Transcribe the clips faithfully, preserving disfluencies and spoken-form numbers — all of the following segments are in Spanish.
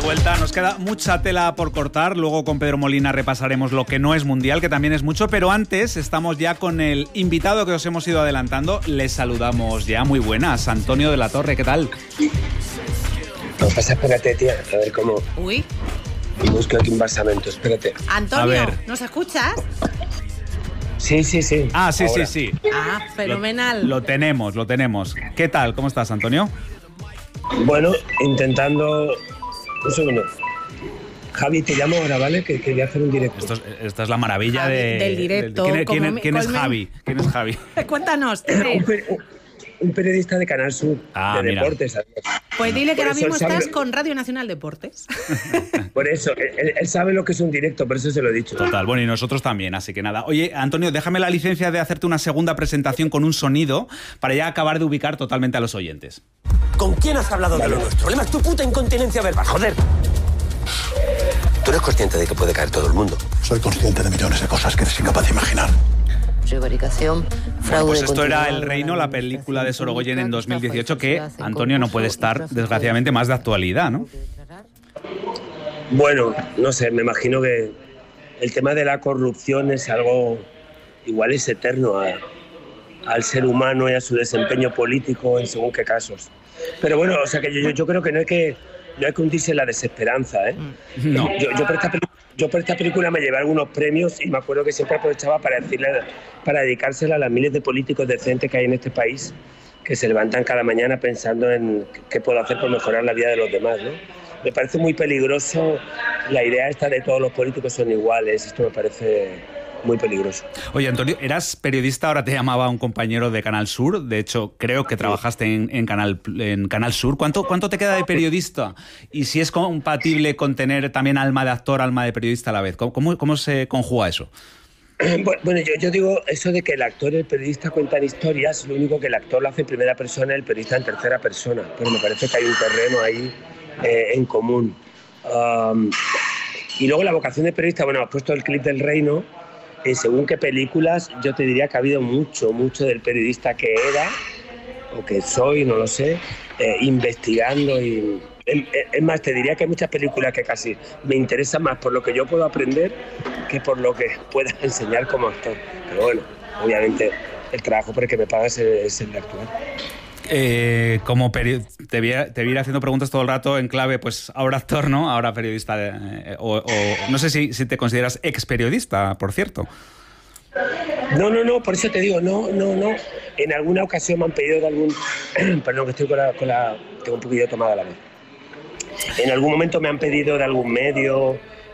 vuelta, nos queda mucha tela por cortar, luego con Pedro Molina repasaremos lo que no es mundial, que también es mucho, pero antes estamos ya con el invitado que os hemos ido adelantando. Les saludamos ya, muy buenas, Antonio de la Torre, ¿qué tal? No pasa, espérate, tía, a ver cómo... Uy. Busco aquí un basamento, espérate. Antonio, a ver. ¿nos escuchas? Sí, sí, sí. Ah, sí, Ahora. sí, sí. Ah, fenomenal. Lo, lo tenemos, lo tenemos. ¿Qué tal? ¿Cómo estás, Antonio? Bueno, intentando... Un segundo. Javi, te llamo ahora, ¿vale? Que quería hacer un directo. Esto es, esta es la maravilla Javi, de, del directo. de- ¿Quién, Como quién- me- quién es colmen. Javi? ¿Quién es Javi? Cuéntanos. Un, per- un periodista de Canal Sur, Ah, de mira. deportes. además. Pues dile que Por ahora eso mismo él sabe- estás con Radio Nacional Deportes. Por eso, él, él sabe lo que es un directo, por eso se lo he dicho. Total, bueno, y nosotros también, así que nada. Oye, Antonio, déjame la licencia de hacerte una segunda presentación con un sonido para ya acabar de ubicar totalmente a los oyentes. ¿Con quién has hablado de lo nuestro? El problema es tu puta incontinencia verbal, joder. Tú eres consciente de que puede caer todo el mundo. Soy consciente de millones de cosas que eres incapaz de imaginar. Prevaricación, fraude. Pues esto era continuado El Reino, de la película de Sorogoyen en dos mil dieciocho, que, falsedad en Antonio, no concurso puede y estar, tráfico desgraciadamente, más de actualidad, ¿no? Bueno, no sé, me imagino que el tema de la corrupción es algo... Igual es eterno a- al ser humano y a su desempeño político en según qué casos. Pero bueno, o sea que yo, yo creo que no hay que, no hay que hundirse en la desesperanza, ¿eh? No. Yo, yo, por esta, peli- yo por esta película me llevé algunos premios y me acuerdo que siempre aprovechaba para decirle, para dedicársela a las miles de políticos decentes que hay en este país que se levantan cada mañana pensando en qué puedo hacer por mejorar la vida de los demás, ¿no? Me parece muy peligroso la idea esta de todos los políticos son iguales. Esto me parece muy peligroso. Oye, Antonio, eras periodista, ahora te llamaba un compañero de Canal Sur, de hecho, creo que trabajaste en, en, Canal, en Canal Sur. ¿Cuánto, ¿Cuánto te queda de periodista? Y si es compatible con tener también alma de actor, alma de periodista a la vez. ¿Cómo, cómo, cómo se conjuga eso? Bueno, yo, yo digo eso de que el actor y el periodista cuentan historias, lo único que el actor lo hace en primera persona y el periodista en tercera persona, pero me parece que hay un terreno ahí eh, en común. Um, y luego la vocación de periodista, bueno, has puesto el clip del Reino, eh, según qué películas, yo te diría que ha habido mucho, mucho del periodista que era, o que soy, no lo sé, eh, investigando y... Es más, te diría que hay muchas películas que casi me interesan más por lo que yo puedo aprender que por lo que pueda enseñar como actor. Pero bueno, obviamente el trabajo por el que me pagas es el de actuar. Eh, como peri- te vi, te vi haciendo preguntas todo el rato en clave, pues ahora actor, ¿no? Ahora periodista. Eh, o, o no sé si, si te consideras ex periodista, por cierto. No, no, no, por eso te digo, no, no, no. En alguna ocasión me han pedido de algún... Perdón, que estoy con la, con la... Tengo un poquillo tomada la vez. En algún momento me han pedido de algún medio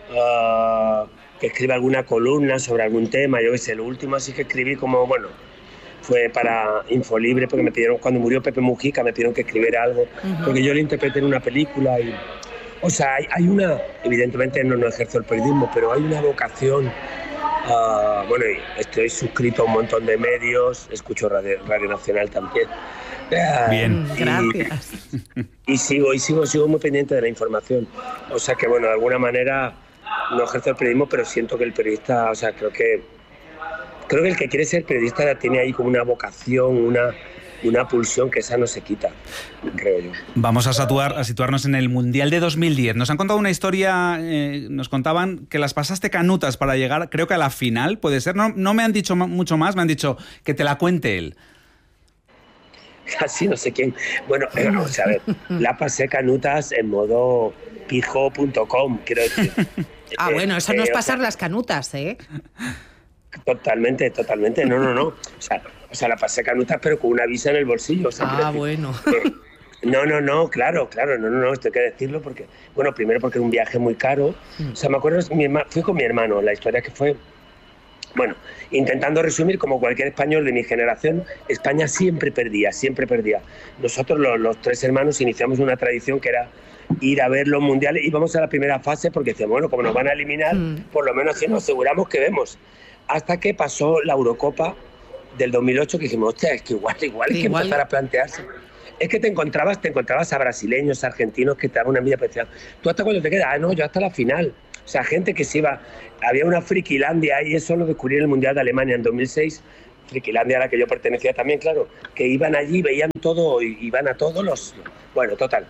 uh, que escriba alguna columna sobre algún tema, yo qué sé, lo último así que escribí como, bueno, fue para Infolibre, porque me pidieron, cuando murió Pepe Mujica, me pidieron que escribiera algo, uh-huh. porque yo lo interpreté en una película y... O sea, hay, hay una... Evidentemente no, no ejerzo el periodismo, pero hay una vocación... Uh, bueno, estoy suscrito a un montón de medios, escucho Radio, Radio Nacional también. Bien, y, gracias. Y sigo, y sigo, sigo muy pendiente de la información. O sea que, bueno, de alguna manera no ejerzo el periodismo, pero siento que el periodista, o sea, creo que creo que el que quiere ser periodista tiene ahí como una vocación, una, una pulsión que esa no se quita, creo yo. Vamos a, situar, a situarnos en el Mundial de dos mil diez. Nos han contado una historia, eh, nos contaban que las pasaste canutas para llegar, creo que a la final, puede ser. No, no me han dicho mucho más, me han dicho que te la cuente él. Casi no sé quién. Bueno, eh, o sea, a ver, la pasé canutas en modo pijo punto com, quiero decir. Ah, eh, bueno, eso no eh, es o pasar sea, las canutas, ¿eh? Totalmente, totalmente. No, no, no. O sea, o sea, la pasé canutas, pero con una visa en el bolsillo. O sea, ah, bueno. Eh, no, no, no, claro, claro, no, no, no, esto hay que decirlo porque, bueno, primero porque era un viaje muy caro. O sea, me acuerdo, mi hermano, fui con mi hermano, la historia que fue... Bueno, intentando resumir, como cualquier español de mi generación, España siempre perdía, siempre perdía. Nosotros, los, los tres hermanos, iniciamos una tradición que era ir a ver los mundiales. Íbamos a la primera fase porque decíamos, bueno, como nos van a eliminar, mm. por lo menos así nos aseguramos que vemos. Hasta que pasó la Eurocopa del dos mil ocho, que dijimos, hostia, es que igual, igual hay que igual. empezar a plantearse. Es que te encontrabas, te encontrabas a brasileños, argentinos que te daban una envidia, pero decían, ¿tú hasta cuándo te quedas? Ah, no, yo hasta la final. O sea, gente que se iba... Había una frikilandia y eso lo descubrí en el Mundial de Alemania en dos mil seis, frikilandia a la que yo pertenecía también, claro, que iban allí, veían todo, y iban a todos los... Bueno, total.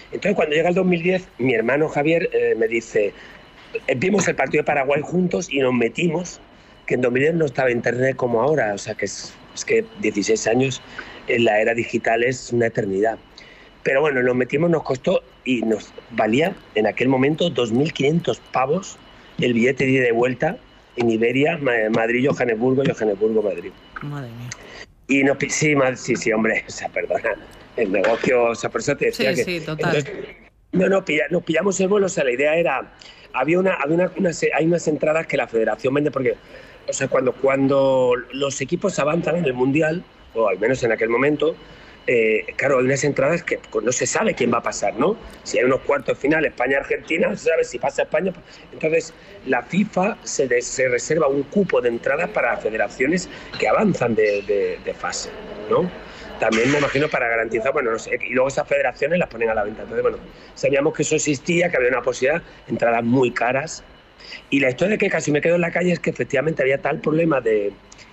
Entonces, cuando llega el dos mil diez, mi hermano Javier eh, me dice, eh, vimos el partido de Paraguay juntos y nos metimos, que en dos mil diez no estaba internet como ahora, o sea que es, es que dieciséis años en la era digital es una eternidad. Pero bueno, nos metimos, nos costó y nos valía en aquel momento dos mil quinientos pavos el billete de ida y de vuelta en Iberia, Madrid, Johannesburgo, Johannesburgo, Madrid. Madre mía. Y nos, sí, sí, sí, hombre, o sea, perdona, el negocio, o sea, por eso te decía sí, que... Sí, total. Entonces, no, no, pilla, nos pillamos el vuelo, o sea, la idea era, había una, había una, una, hay unas entradas que la federación vende porque, o sea, cuando, cuando los equipos avanzan en el Mundial, o al menos en aquel momento, eh, claro, hay unas entradas que no se sabe quién va a pasar, ¿no? Si hay unos cuartos de final, España-Argentina, no se sabe si pasa España. Entonces, la FIFA se, de, se reserva un cupo de entradas para federaciones que avanzan de, de, de fase, ¿no? También me imagino para garantizar, bueno, no sé, y luego esas federaciones las ponen a la venta. Entonces, bueno, sabíamos que eso existía, que había una posibilidad, entradas muy caras. Y la historia de que casi me quedo en la calle es que efectivamente había tal problema de,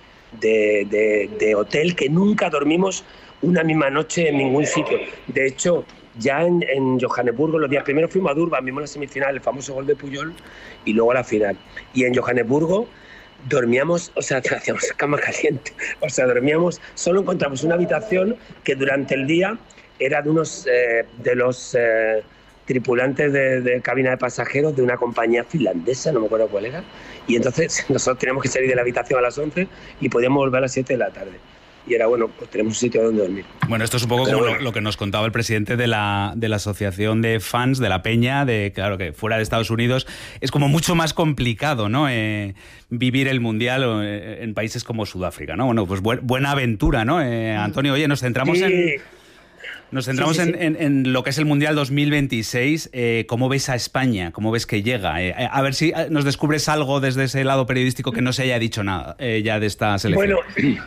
de, de, de hotel que nunca dormimos una misma noche en ningún sitio. De hecho, ya en, en Johannesburgo, los días primeros fuimos a Durban, vimos la semifinal, el famoso gol de Puyol, y luego la final. Y en Johannesburgo dormíamos, o sea, hacíamos cama caliente, o sea, dormíamos, solo encontramos una habitación que durante el día era de unos eh, de los eh, tripulantes de, de cabina de pasajeros de una compañía finlandesa, no me acuerdo cuál era, y entonces nosotros teníamos que salir de la habitación a las once y podíamos volver a las siete de la tarde. Y era, bueno, pues tenemos un sitio donde dormir. Bueno, esto es un poco como lo, lo que nos contaba el presidente de la, de la asociación de fans de la Peña, de claro que fuera de Estados Unidos es como mucho más complicado, ¿no? Eh, vivir el Mundial eh, en países como Sudáfrica, ¿no? Bueno, pues bu buena aventura, ¿no? Eh, Antonio, oye, nos centramos sí. en... Nos centramos sí, sí, sí. En, en, en lo que es el Mundial dos mil veintiséis. Eh, ¿Cómo ves a España? ¿Cómo ves que llega? Eh, a ver si nos descubres algo desde ese lado periodístico que no se haya dicho nada eh, ya de esta selección. Bueno...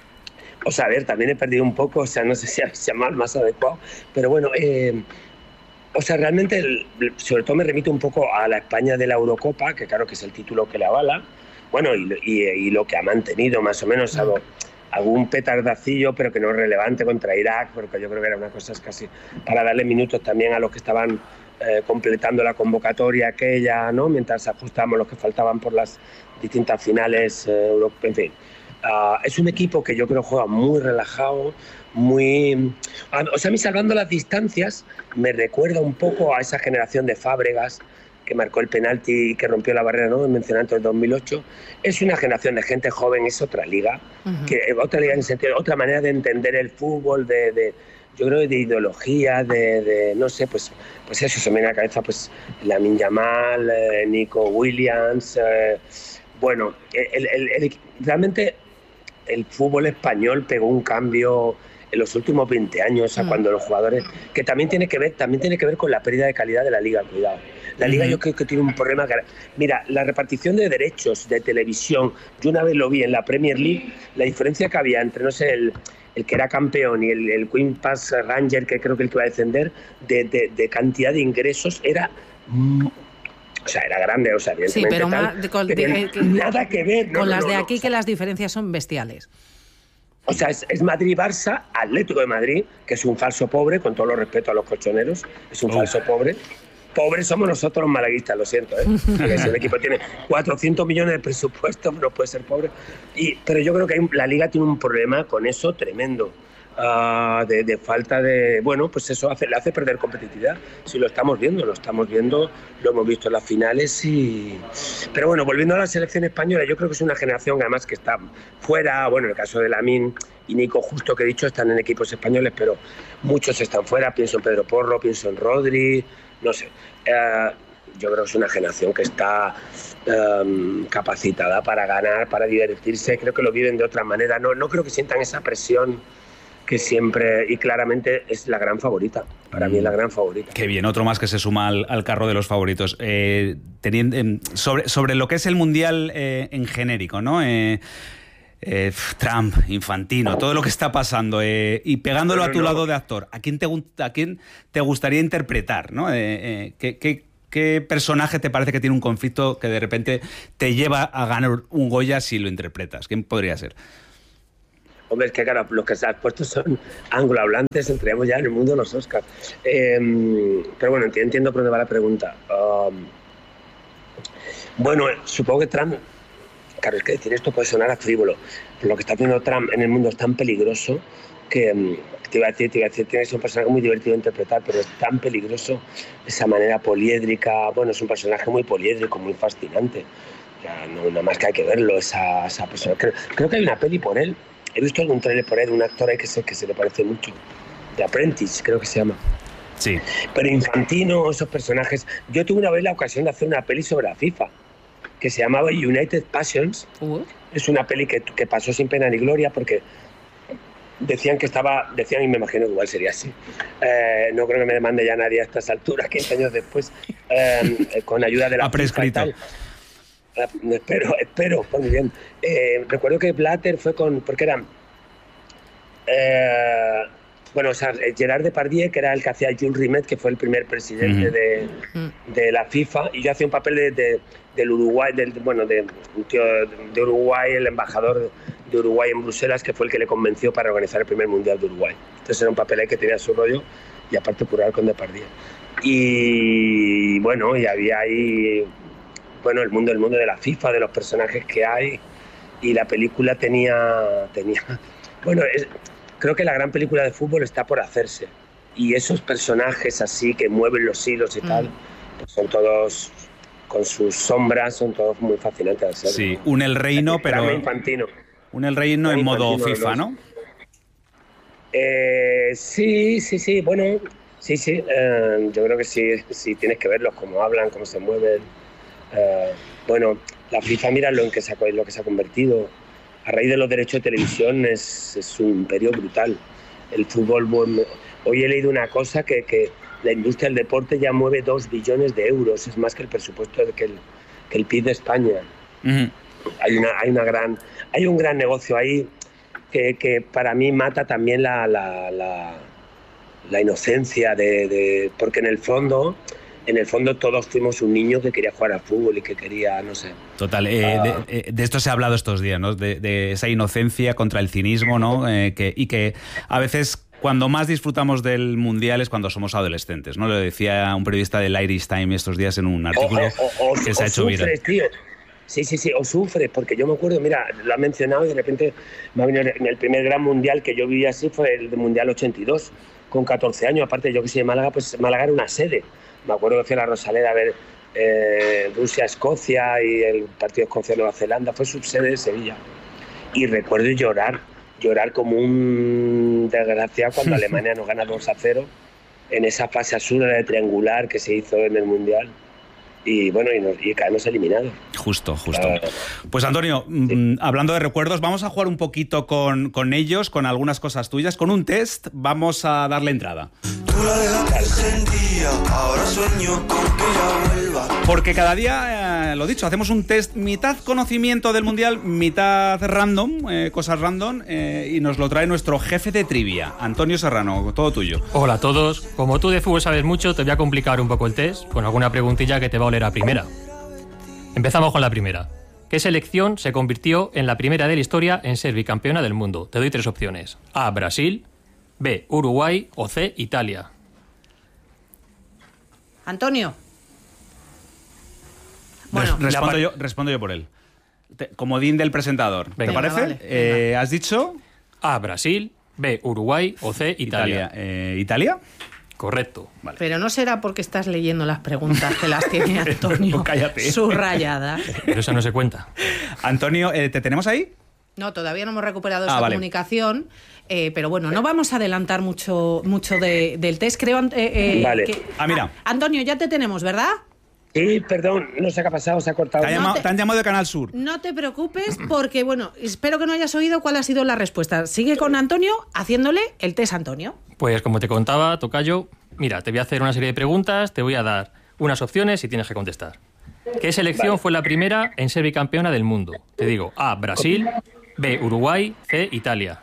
O sea, a ver, también he perdido un poco, o sea, no sé si es llamar más adecuado, pero bueno, eh, o sea, realmente, el, sobre todo me remito un poco a la España de la Eurocopa, que claro que es el título que le avala, bueno, y, y, y lo que ha mantenido más o menos, algo, algún petardacillo, pero que no es relevante contra Irak, porque yo creo que era una cosa casi para darle minutos también a los que estaban eh, completando la convocatoria aquella, ¿no? Mientras ajustábamos los que faltaban por las distintas finales, eh, europeas, en fin. Uh, es un equipo que yo creo juega muy relajado, muy... O sea, a mí salvando las distancias me recuerda un poco a esa generación de Fábregas que marcó el penalti y que rompió la barrera, ¿no? Mencioné antes el dos mil ocho. Es una generación de gente joven, es otra liga, uh-huh. que, otra liga en el sentido, otra manera de entender el fútbol, de, de yo creo de ideología, de, de no sé, pues, pues eso se me viene a la cabeza, pues Lamine Yamal, eh, Nico Williams, eh, bueno, el, el, el, realmente el fútbol español pegó un cambio en los últimos veinte años, o sea, mm. cuando los jugadores, que también tiene que ver, también tiene que ver con la pérdida de calidad de la liga, cuidado. La liga mm. yo creo que tiene un problema. Mira, la repartición de derechos de televisión, yo una vez lo vi en la Premier League, la diferencia que había entre, no sé, el, el que era campeón y el, el Queen Pass Ranger, que creo que el que iba a descender, de, de, de cantidad de ingresos era... Mm, o sea, era grande, o sea, sí, pero tal, más, de, con, de, de, que, nada que ver. No, con no, las no, de no, aquí, o sea, que las diferencias son bestiales. O sea, es, es Madrid-Barça, Atlético de Madrid, que es un falso pobre, con todo lo respeto a los colchoneros, es un oh. falso pobre. Pobres somos nosotros los malaguistas, lo siento, ¿eh? Porque si el equipo tiene cuatrocientos millones de presupuesto, no puede ser pobre. Y, pero yo creo que hay, la Liga tiene un problema con eso tremendo. Uh, de, de falta de... Bueno, pues eso hace, le hace perder competitividad. Si lo estamos viendo, lo estamos viendo, lo hemos visto en las finales y... Pero bueno, volviendo a la selección española, yo creo que es una generación además que está fuera, bueno, en el caso de Lamine y Nico, justo que he dicho, están en equipos españoles, pero muchos están fuera, pienso en Pedro Porro, pienso en Rodri, no sé. Uh, yo creo que es una generación que está um, capacitada para ganar, para divertirse, creo que lo viven de otra manera, no, no creo que sientan esa presión que siempre y claramente es la gran favorita. Para mm. mí es la gran favorita. Qué bien, otro más que se suma al, al carro de los favoritos. Eh, teniendo, eh, sobre, sobre lo que es el Mundial eh, en genérico, ¿no? Eh, eh, Trump, Infantino, todo lo que está pasando eh, y pegándolo no, no, a tu no. lado de actor, ¿a quién te, a quién te gustaría interpretar, ¿no? Eh, eh, ¿qué, qué, ¿Qué personaje te parece que tiene un conflicto que de repente te lleva a ganar un Goya si lo interpretas? ¿Quién podría ser? Hombre, es que claro, los que se han puesto son anglohablantes, entremos ya en el mundo de los Oscars. Eh, pero bueno, entiendo, entiendo por dónde va la pregunta. Um, bueno, supongo que Trump, claro, es que decir esto puede sonar a frívolo, pero lo que está haciendo Trump en el mundo es tan peligroso que, te iba a decir, te iba a decir, tiene que ser un personaje muy divertido de interpretar, pero es tan peligroso esa manera poliédrica. Bueno, es un personaje muy poliédrico, muy fascinante. Ya, no, nada más que hay que verlo, esa, esa persona. Creo, creo que hay una peli por él. He visto algún trailer por él, un actor ahí que se, que se le parece mucho. The Apprentice, creo que se llama. Sí. Pero Infantino, esos personajes. Yo tuve una vez la ocasión de hacer una peli sobre la FIFA, que se llamaba United Passions. Uh. Es una peli que, que pasó sin pena ni gloria porque decían que estaba, decían, y me imagino que igual sería así. Eh, no creo que me demande ya nadie a estas alturas, quince años después, eh, con ayuda de la ha prescrito. FIFA y tal. Espero, espero, muy bien. Eh, recuerdo que Blatter fue con, porque eran, eh, bueno, o sea, Gerard Depardieu, que era el que hacía Jules Rimet, que fue el primer presidente uh-huh. de, de la FIFA, y yo hacía un papel de, de, del Uruguay, del, bueno, de un tío de Uruguay, el embajador de Uruguay en Bruselas, que fue el que le convenció para organizar el primer Mundial de Uruguay. Entonces era un papel ahí que tenía su rollo, y aparte curar con Depardieu. Y bueno, y había ahí... bueno, el mundo, el mundo de la FIFA, de los personajes que hay, y la película tenía, tenía bueno, es, creo que la gran película de fútbol está por hacerse, y esos personajes así que mueven los hilos y mm. tal, pues son todos con sus sombras, son todos muy fascinantes de hacer. Sí, un El Reino, pero Infantino. Un El Reino en modo FIFA, ¿no? Eh, sí, sí, sí, bueno, sí, sí, eh, yo creo que sí, sí, tienes que verlos, cómo hablan, cómo se mueven. Uh, bueno, la FIFA, mira lo en que se ha, lo que se ha convertido. A raíz de los derechos de televisión es, es un imperio brutal. El fútbol, bueno, hoy he leído una cosa que, que la industria del deporte ya mueve dos billones de euros, es más que el presupuesto de que el, que el P I B de España. Uh-huh. Hay una, hay una gran, hay un gran negocio ahí que, que para mí mata también la, la, la, la inocencia de, de, porque en el fondo. En el fondo todos fuimos un niño que quería jugar al fútbol y que quería, no sé... Total, eh, uh, de, de esto se ha hablado estos días, ¿no? De, de esa inocencia contra el cinismo, ¿no? Eh, que, y que a veces cuando más disfrutamos del Mundial es cuando somos adolescentes, ¿no? Lo decía un periodista del Irish Times estos días en un artículo o, o, o, que se ha hecho viral. Tío. Sí, sí, sí, o sufres, porque yo me acuerdo, mira, lo ha mencionado y de repente me ha venido el primer gran Mundial que yo viví así fue el Mundial ochenta y dos, con catorce años, aparte yo que soy de Málaga, pues Málaga era una sede. Me acuerdo que fui a la Rosaleda a ver eh, Rusia-Escocia y el partido Escocia-Nueva Zelanda, fue subsede de Sevilla. Y recuerdo llorar, llorar como un desgraciado cuando Alemania nos gana dos a cero en esa fase absurda de triangular que se hizo en el Mundial. Y bueno, y, nos, y caemos eliminados. Justo, justo. Uh, pues Antonio, sí. m- hablando de recuerdos, vamos a jugar un poquito con, con ellos, con algunas cosas tuyas, con un test. Vamos a darle entrada. Porque cada día, eh, lo dicho, hacemos un test mitad conocimiento del Mundial, mitad random, eh, cosas random, eh, y nos lo trae nuestro jefe de trivia, Antonio Serrano, todo tuyo. Hola a todos. Como tú de fútbol sabes mucho, te voy a complicar un poco el test con alguna preguntilla que te va a oler a primera. Empezamos con la primera. ¿Qué selección se convirtió en la primera de la historia en ser bicampeona del mundo? Te doy tres opciones. A, Brasil, B, Uruguay o C, Italia. Antonio. Bueno, respondo, par- yo, respondo yo por él. Te, comodín del presentador. Venga, ¿te parece? Vale, eh, ¿Has dicho? A, Brasil, B, Uruguay o C, Italia. ¿Italia? Eh, ¿Italia? Correcto. Vale. Pero no será porque estás leyendo las preguntas que las tiene Antonio Cállate. subrayadas. Pero eso no se cuenta. Antonio, eh, ¿te tenemos ahí? No, todavía no hemos recuperado ah, esa vale. comunicación, eh, pero bueno, no vamos a adelantar mucho, mucho de, del test. Creo eh, eh, vale. que... Ah, mira. Ah, Antonio, ya te tenemos, ¿verdad? Sí, perdón, no sé qué ha pasado, se ha cortado. Te, ha llamado, no te, te han llamado de Canal Sur. No te preocupes porque, bueno, espero que no hayas oído cuál ha sido la respuesta. Sigue con Antonio haciéndole el test, Antonio. Pues como te contaba, tocayo, mira, te voy a hacer una serie de preguntas, te voy a dar unas opciones y tienes que contestar. ¿Qué selección vale. fue la primera en ser bicampeona del mundo? Te digo, A, Brasil, B, Uruguay, C, Italia.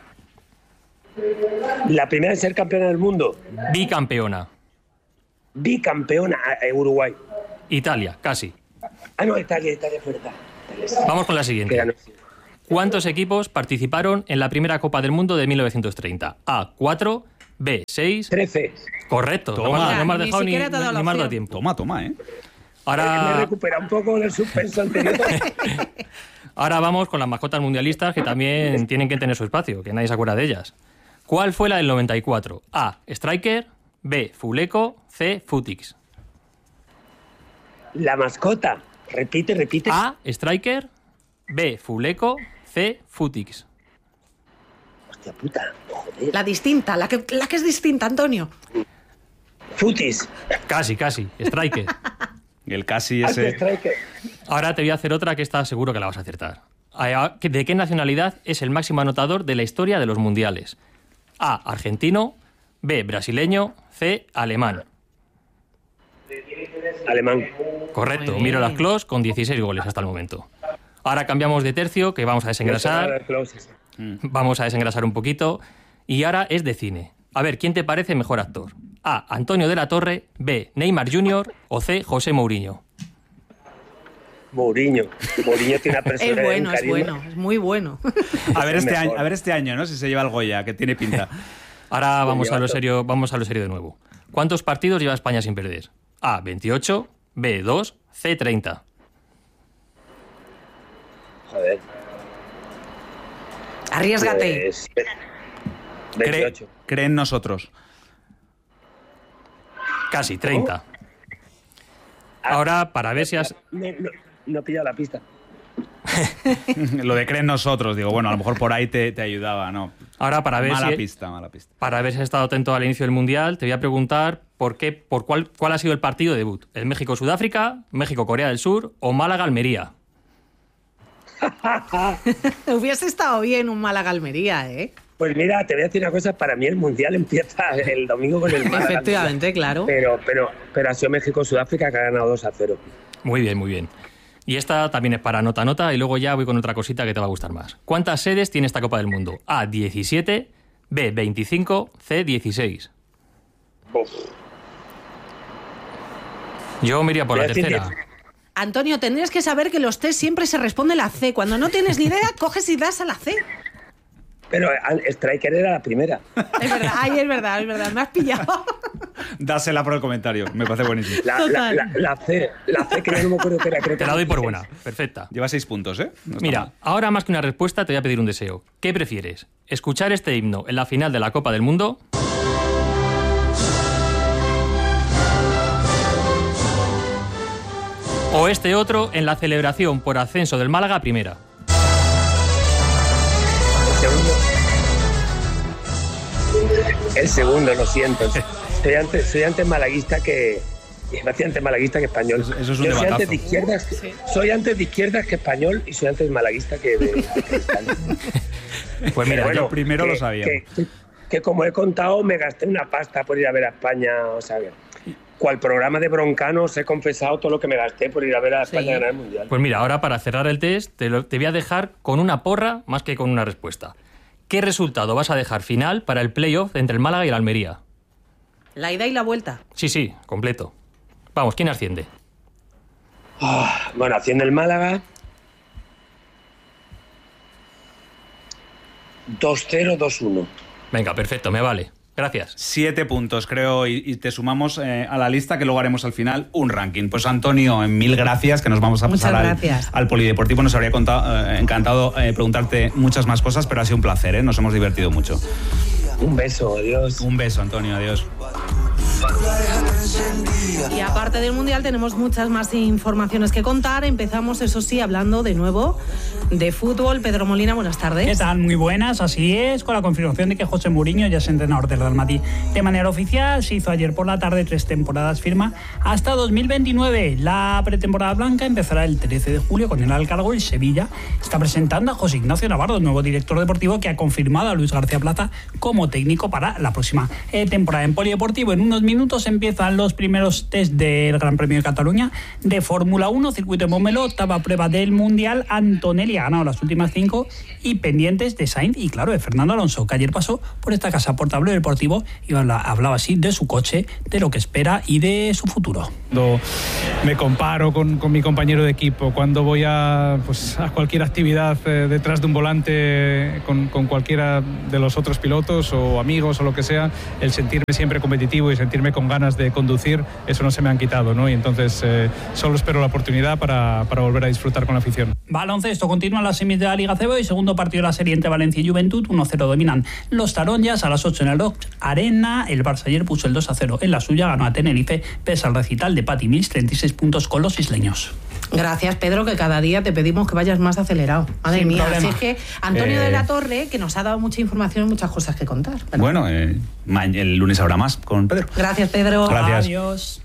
¿La primera en ser campeona del mundo? Bicampeona. Bicampeona, eh, Uruguay. Italia, casi. Ah, no, Italia, Italia fuerte. Vamos con la siguiente. ¿Cuántos equipos participaron en la primera Copa del Mundo de mil novecientos treinta? A, cuatro, B, seis... trece. Correcto, Toma. no, me- no me has Ni dejado ni, siquiera te ha dado ni la más opción. da tiempo. Toma, toma, ¿eh? Me Ahora, recupera un poco del suspenso anterior. ahora vamos con las mascotas mundialistas que también tienen que tener su espacio, que nadie se acuerda de ellas. ¿Cuál fue la del noventa y cuatro? A, Striker, B, Fuleco, C, Futix. La mascota. Repite, repite. A, Striker, B, Fuleco, C, Futix. Hostia puta. Joder. La distinta, la que, la que es distinta, Antonio. Futis. Casi, casi, Striker. El casi Alto ese... striker. Ahora te voy a hacer otra que estás seguro que la vas a acertar. ¿De qué nacionalidad es el máximo anotador de la historia de los mundiales? A, argentino, B, brasileño, C, alemán. Alemán. Correcto, Muy Miro bien. las Klose con dieciséis goles hasta el momento. Ahora cambiamos de tercio, que vamos a desengrasar. Vamos a desengrasar un poquito. Y ahora es de cine. A ver, ¿quién te parece mejor actor? A, Antonio de la Torre, B, Neymar junior o C, José Mourinho. Mourinho. Mourinho tiene una Es personalidad. bueno, un es carisma. bueno, es muy bueno. A ver, este Mejor. año, a ver este año, ¿no? Si se lleva el Goya, que tiene pinta. Ahora vamos a lo llevazo. serio, vamos a lo serio de nuevo. ¿Cuántos partidos lleva España sin perder? A, veintiocho, B, dos, C, treinta. Joder. Arriesgate. Pues, Cree, veintiocho. cree en nosotros. Casi, treinta. Ahora, para ver si has... No, no, no he pillado la pista. Lo de cree en nosotros, digo, bueno, a lo mejor por ahí te, te ayudaba, ¿no? Ahora, para ver Mala si... pista, mala pista. Para ver si has estado atento al inicio del Mundial, te voy a preguntar por qué, por cuál, cuál ha sido el partido de debut. ¿El México-Sudáfrica, México-Corea del Sur o Málaga-Almería? Hubiese estado bien un Málaga-Almería, ¿eh? Pues mira, te voy a decir una cosa. Para mí el Mundial empieza el domingo con el Málaga. Efectivamente, claro. Pero, pero, pero ha sido México-Sudáfrica que ha ganado dos a cero. Muy bien, muy bien. Y esta también es para nota nota y luego ya voy con otra cosita que te va a gustar más. ¿Cuántas sedes tiene esta Copa del Mundo? A, diecisiete, B, veinticinco, C, dieciséis. Uf. Yo me iría por Voy la a decir tercera. diez. Antonio, tendrías que saber que los test siempre se responde la C. Cuando no tienes ni idea, coges y das a la C. Pero al- Striker era la primera. Es verdad, ay, es verdad, es verdad, me has pillado. Dásela por el comentario, me parece buenísimo. La, la, Total. la, la C, la C que yo no me acuerdo que era. Creo que Te la doy por dieciséis. buena. Perfecta. Lleva seis puntos, ¿eh? No está Mira, mal. ahora más que una respuesta te voy a pedir un deseo. ¿Qué prefieres? ¿Escuchar este himno en la final de la Copa del Mundo? ¿O este otro en la celebración por ascenso del Málaga a primera? El segundo. El segundo, lo siento. Soy antes, soy antes malaguista que. Iba a decir antes malaguista que español. Eso- eso es un Yo soy debatazo. antes de izquierdas, soy antes de izquierdas que español y soy antes malaguista que de, de cristal. Pues mira, Pero yo primero lo sabía. Que, que- que como he contado, me gasté una pasta por ir a ver a España. O sea, cual programa de Broncano os he confesado todo lo que me gasté por ir a ver a España Sí. ganar el Mundial. Pues mira, ahora para cerrar el test te, lo- te voy a dejar con una porra más que con una respuesta. ¿Qué resultado vas a dejar final para el playoff entre el Málaga y el Almería? La ida y la vuelta. Sí, sí, completo. Vamos, ¿quién asciende? Ah, bueno, haciendo el Málaga. dos cero, dos uno. Venga, perfecto, me vale. Gracias. Siete puntos, creo, y, y te sumamos eh, a la lista que luego haremos al final un ranking. Pues Antonio, en mil gracias, que nos vamos a Muchas pasar al, gracias. al polideportivo. Nos habría contado, eh, encantado eh, preguntarte muchas más cosas, pero ha sido un placer, ¿eh? Nos hemos divertido mucho. Un beso, adiós. Un beso, Antonio, adiós. Y aparte del Mundial tenemos muchas más informaciones que contar. Empezamos, eso sí, hablando de nuevo de fútbol. Pedro Molina, buenas tardes. ¿Qué tal? Muy buenas, así es, con la confirmación de que José Mourinho ya es entrenador del Real Madrid. De manera oficial, se hizo ayer por la tarde, tres temporadas firma hasta dos mil veintinueve. La pretemporada blanca empezará el trece de julio con el alcargo. El Sevilla está presentando a José Ignacio Navarro, nuevo director deportivo, que ha confirmado a Luis García Plaza como técnico para la próxima eh, temporada. En polideportivo, en unos minutos empiezan los primeros test del Gran Premio de Cataluña de Fórmula uno, circuito de Montmeló, octava prueba del Mundial. Antonelli ha ganado las últimas cinco, y pendientes de Sainz y, claro, de Fernando Alonso, que ayer pasó por esta casa, por Tablero Deportivo, y hablaba así de su coche, de lo que espera y de su futuro. Cuando me comparo con, con mi compañero de equipo, cuando voy a, pues, a cualquier actividad eh, detrás de un volante con, con cualquiera de los otros pilotos o amigos o lo que sea, el sentirme siempre competitivo y sentirme con ganas de conducir, eso no se me han quitado, ¿no? Y entonces eh, solo espero la oportunidad para, para volver a disfrutar con la afición. Baloncesto, continúan las semis de la Liga C B y segundo partido de la serie entre Valencia y Juventud. uno cero dominan los taronjas a las ocho en el Rock Arena. El Barça ayer puso el dos a cero en la suya, ganó a Tenerife pese al recital de Patti Mills, treinta y seis puntos con los isleños. Gracias, Pedro, que cada día te pedimos que vayas más acelerado. Madre Sin mía, problema. así es que Antonio Eh, de la Torre, que nos ha dado mucha información y muchas cosas que contar. ¿verdad? Bueno, eh, ma- el lunes habrá más con Pedro. Gracias, Pedro. Gracias. Adiós.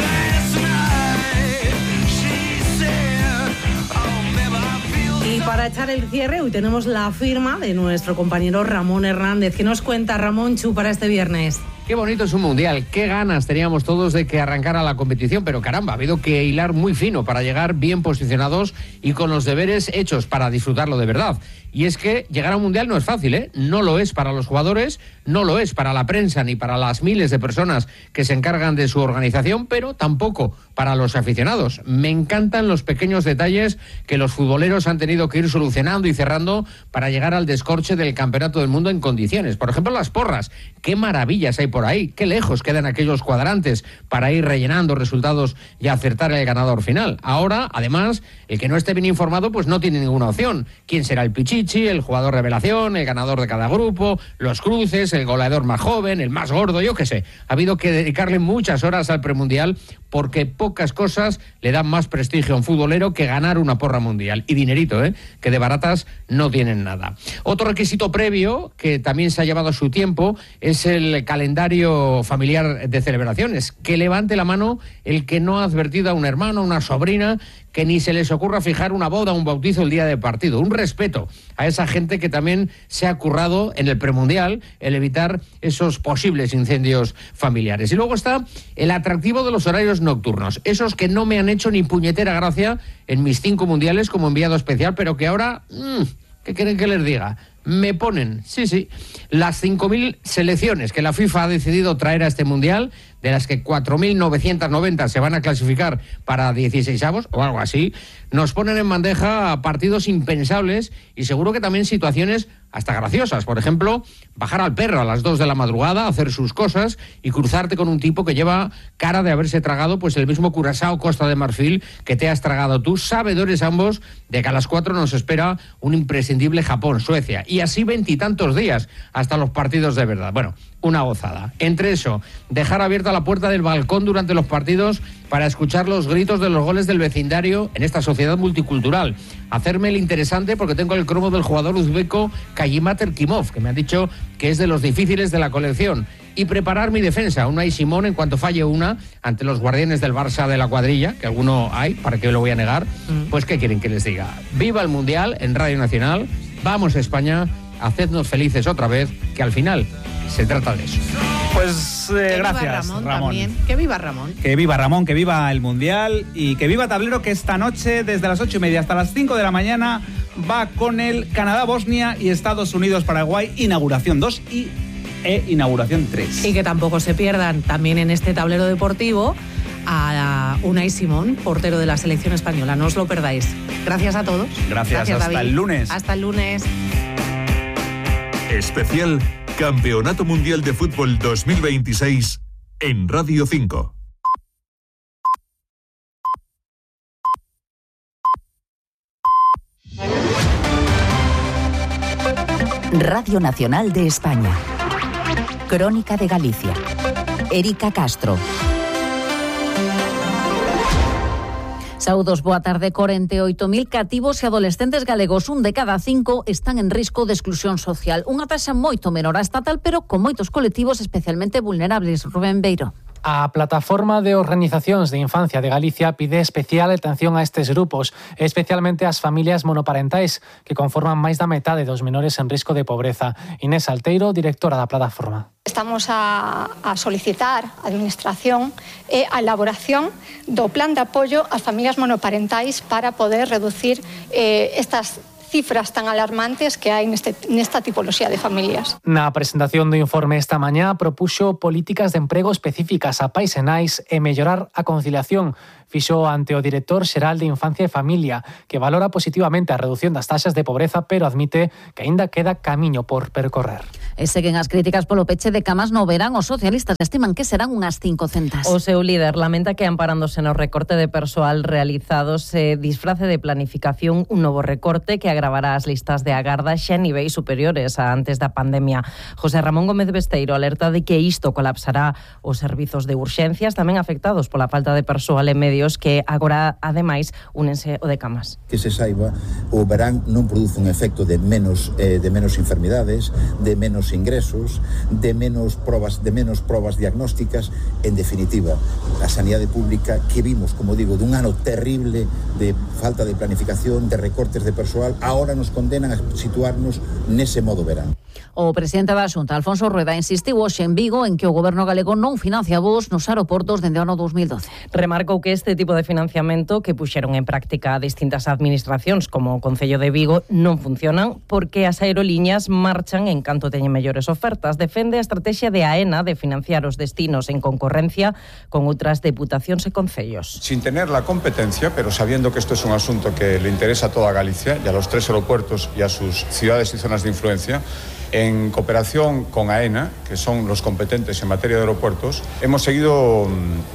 Y para echar el cierre, hoy tenemos la firma de nuestro compañero Ramón Hernández. ¿Qué nos cuenta Ramón Chu para este viernes? Qué bonito es un mundial, qué ganas teníamos todos de que arrancara la competición, pero caramba, ha habido que hilar muy fino para llegar bien posicionados y con los deberes hechos para disfrutarlo de verdad. Y es que llegar a un mundial no es fácil, ¿eh? No lo es para los jugadores, no lo es para la prensa ni para las miles de personas que se encargan de su organización, pero tampoco para los aficionados. Me encantan los pequeños detalles que los futboleros han tenido que ir solucionando y cerrando para llegar al descorche del Campeonato del Mundo en condiciones. Por ejemplo, las porras. Qué maravillas hay por ahí, qué lejos quedan aquellos cuadrantes para ir rellenando resultados y acertar el ganador final. Ahora, además, el que no esté bien informado pues no tiene ninguna opción. ¿Quién será el pichichi, el jugador revelación, el ganador de cada grupo, los cruces, el goleador más joven, el más gordo, yo qué sé? Ha habido que dedicarle muchas horas al premundial porque pocas cosas le dan más prestigio a un futbolero que ganar una porra mundial. Y dinerito, ¿eh? Que de baratas no tienen nada. Otro requisito previo, que también se ha llevado su tiempo, es el calendario familiar de celebraciones. Que levante la mano el que no ha advertido a un hermano, a una sobrina, que ni se les ocurra fijar una boda o un bautizo el día de partido. Un respeto a esa gente que también se ha currado en el premundial el evitar esos posibles incendios familiares. Y luego está el atractivo de los horarios nocturnos, esos que no me han hecho ni puñetera gracia en mis cinco mundiales como enviado especial, pero que ahora, mmm, ¿qué quieren que les diga? Me ponen, sí, sí, las cinco mil selecciones que la FIFA ha decidido traer a este mundial, de las que cuatro mil novecientos noventa se van a clasificar para dieciseisavos o algo así, nos ponen en bandeja partidos impensables y seguro que también situaciones hasta graciosas. Por ejemplo, bajar al perro a las dos de la madrugada, hacer sus cosas y cruzarte con un tipo que lleva cara de haberse tragado pues el mismo Curazao Costa de Marfil que te has tragado tú, sabedores ambos de que a las cuatro nos espera un imprescindible Japón-Suecia. Y así veintitantos días hasta los partidos de verdad. Bueno, una gozada. Entre eso, dejar abierta la puerta del balcón durante los partidos para escuchar los gritos de los goles del vecindario en esta sociedad multicultural. Hacerme el interesante porque tengo el cromo del jugador uzbeco Kayimat Erkimov, que me han dicho que es de los difíciles de la colección. Y preparar mi defensa, Unai Simón, en cuanto falle una, ante los guardianes del Barça de la cuadrilla, que alguno hay, ¿para qué lo voy a negar? Mm. Pues ¿qué quieren que les diga? Viva el Mundial en Radio Nacional, vamos a España, hacednos felices otra vez, que al final se trata de eso. Pues eh, que gracias, viva Ramón, Ramón. También. Que viva Ramón. Que viva Ramón, que viva el Mundial y que viva Tablero, que esta noche, desde las ocho y media hasta las cinco de la mañana, va con el Canadá-Bosnia y Estados Unidos-Paraguay, inauguración dos y e inauguración tres. Y que tampoco se pierdan también en este tablero deportivo a Unai Simón, portero de la selección española. No os lo perdáis. Gracias a todos. Gracias, Gracias hasta David. el lunes. Hasta el lunes. Especial Campeonato Mundial de Fútbol dos mil veintiséis en Radio cinco. Radio Nacional de España. Crónica de Galicia. Erika Castro. Saúdos, boa tarde. corenta e oito mil cativos e adolescentes galegos, un de cada cinco, están en risco de exclusión social. Unha taxa moito menor a estatal, pero con moitos colectivos especialmente vulnerables. Rubén Beiro. A Plataforma de Organizacións de Infancia de Galicia pide especial atención a estes grupos, especialmente ás familias monoparentais, que conforman máis da metade dos menores en risco de pobreza. Inés Alteiro, directora da plataforma. Estamos a, a solicitar a Administración e a elaboración do plan de apoio ás familias monoparentais para poder reducir eh, estas cifras tan alarmantes que hai neste, nesta tipoloxía de familias. Na presentación do informe esta mañá propuxo políticas de emprego específicas a pais e nais e mellorar a conciliación. Fixo ante o director xeral de Infancia e Familia, que valora positivamente a reducción das taxas de pobreza, pero admite que aínda queda camiño por percorrer. E seguen as críticas polo peche de camas no verán. Os socialistas estiman que serán unhas cincocentas. O seu líder lamenta que, amparándose no recorte de persoal realizado, se disfrace de planificación un novo recorte que agravará as listas de agarda xa a niveis superiores a antes da pandemia. José Ramón Gómez Besteiro alerta de que isto colapsará os servizos de urxencias, tamén afectados pola falta de persoal e medios, que agora, ademais, únense o de camas. Que se saiba, o verán non produce un efecto de menos eh, de menos enfermidades, de menos ingresos, de menos probas, de menos probas diagnósticas, en definitiva, a sanidade pública que vimos, como digo, dun ano terrible de falta de planificación, de recortes de persoal, ahora nos condenan a situarnos nese modo verán. O presidente da Xunta, Alfonso Rueda, insistiu hoxe en Vigo en que o goberno galego non financia voos nos aeroportos dende o ano dos mil doce. Remarcou que este tipo de financiamento que puxeron en práctica distintas administracións como o Concello de Vigo non funcionan porque as aerolíneas marchan en canto teñen mellores ofertas. Defende a estrategia de AENA de financiar os destinos en concorrencia con outras deputacións e concellos. Sin tener la competencia, pero sabiendo que esto es un asunto que le interesa a toda Galicia y a los tres aeropuertos y a sus ciudades y zonas de influencia, en cooperación con AENA, que son los competentes en materia de aeropuertos, hemos seguido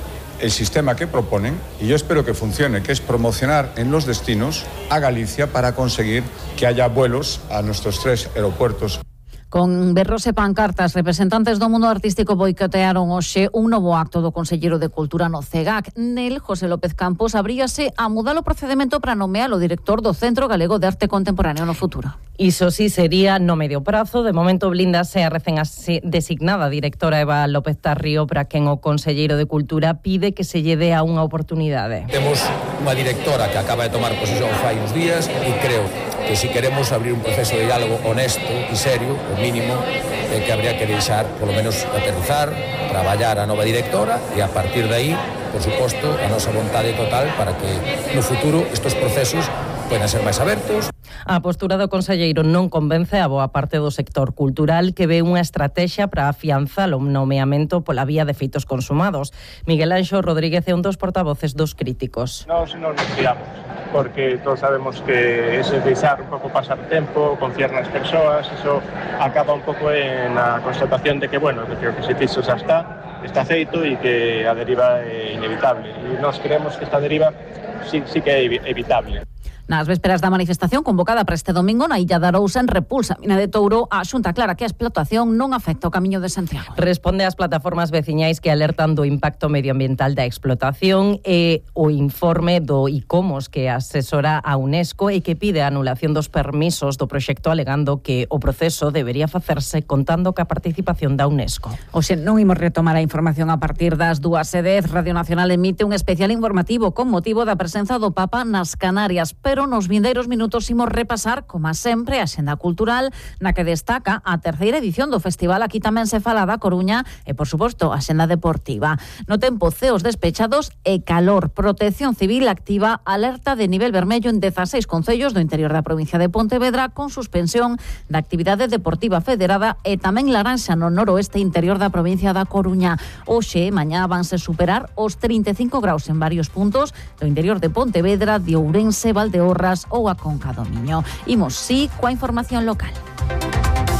el sistema que proponen y yo espero que funcione, que es promocionar en los destinos a Galicia para conseguir que haya vuelos a nuestros tres aeropuertos. Con berros e pancartas, representantes do mundo artístico boicotearon hoxe un novo acto do Conselleiro de Cultura no CEGAC. Nel, José López Campos abríase a mudar o procedimento para nomear o director do Centro Galego de Arte Contemporáneo no futuro. Iso sí sería no medio prazo. De momento blindase a recén designada directora Eva López Tarrío, para quen o Conselleiro de Cultura pide que se lle dé a unha oportunidade. Temos unha directora que acaba de tomar posesión fai uns días e creo que si queremos abrir un proceso de diálogo honesto e serio, o mínimo é que habría que deixar, polo menos, aterrizar, traballar a nova directora e a partir de aí, por suposto, a nosa vontade total para que no futuro estes procesos poden ser máis abertos. A postura do conselleiro non convence a boa parte do sector cultural, que ve unha estrategia para afianzar o nomeamento pola vía de feitos consumados. Miguel Anxo Rodríguez é un dos portavoces dos críticos. Nos non nos fiamos, porque todos sabemos que ese deixar un pouco pasar tempo, confiar nas persoas, eso acaba un pouco en a constatación de que, bueno, de que o que se fixo xa está, está feito e que a deriva é inevitable. E nós creemos que esta deriva sí, sí que é evitable. Nas vésperas da manifestación convocada para este domingo na Illa de Arousa, en Repulsa, Mina de Touro, a Xunta aclara que a explotación non afecta o Camiño de Santiago. Responde ás plataformas veciñais que alertan do impacto medioambiental da explotación e o informe do ICOMOS que asesora a UNESCO e que pide a anulación dos permisos do proxecto, alegando que o proceso debería facerse contando ca participación da UNESCO. Oxe, non imos retomar a información a partir das dúas e dez. Radio Nacional emite un especial informativo con motivo da presenza do Papa nas Canarias, pero nos vindeiros minutos imos repasar, como sempre, a xenda cultural, na que destaca a terceira edición do festival. Aquí tamén se fala da Coruña e, por suposto, a xenda deportiva. No tempo, ceos despechados e calor. Protección Civil activa alerta de nivel vermello en dezaseis concellos do interior da provincia de Pontevedra, con suspensión da actividade deportiva federada, e tamén laranxa no noroeste interior da provincia da Coruña. Hoxe, mañá, vanse superar os trinta e cinco graus en varios puntos do interior de Pontevedra, de Ourense, Valdeorras ou a Conca do Miño. Imos sí coa información local.